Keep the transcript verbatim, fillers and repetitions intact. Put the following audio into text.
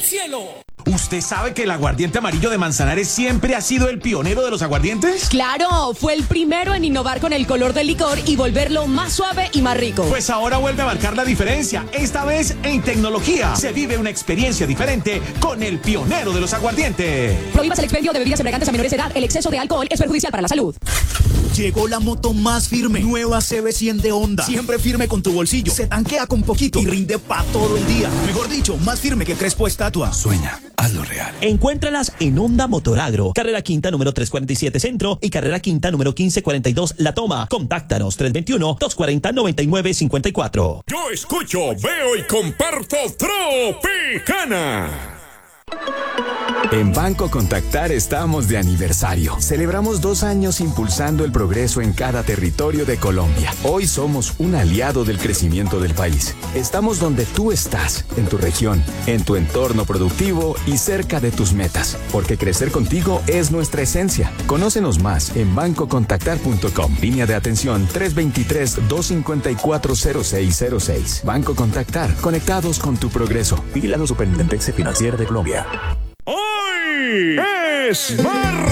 cielo. ¿Usted sabe que el aguardiente amarillo de Manzanares siempre ha sido el pionero de los aguardientes? Claro, fue el primero en innovar con el color del licor y volverlo más suave y más rico. Pues ahora vuelve a marcar la diferencia, esta vez en tecnología. Se vive una experiencia diferente con el pionero de los aguardientes. Prohíbas el expendio de bebidas embriagantes a menores de edad. El exceso de alcohol es perjudicial para la salud. Llegó la moto más firme, nueva C B cien de Honda. Siempre firme con tu bolsillo, se tanquea con poquito y rinde pa' todo el día. Mejor dicho, más firme que Crespo Estatua. Sueña, hazlo real. Encuéntralas en Honda Motoragro, carrera quinta número trescientos cuarenta y siete Centro y carrera quinta número quince cuarenta y dos La Toma. Contáctanos tres dos uno, dos cuatro cero, nueve nueve cinco cuatro. Yo escucho, veo y comparto Tropicana. En Banco Contactar estamos de aniversario. Celebramos dos años impulsando el progreso en cada territorio de Colombia. Hoy somos un aliado del crecimiento del país. Estamos donde tú estás, en tu región, en tu entorno productivo y cerca de tus metas. Porque crecer contigo es nuestra esencia. Conócenos más en banco contactar punto com. Línea de atención tres dos tres, dos cinco cuatro, cero seis cero seis. Banco Contactar, conectados con tu progreso. Vigilado Superintendencia Financiera de Colombia. Hoy es martes.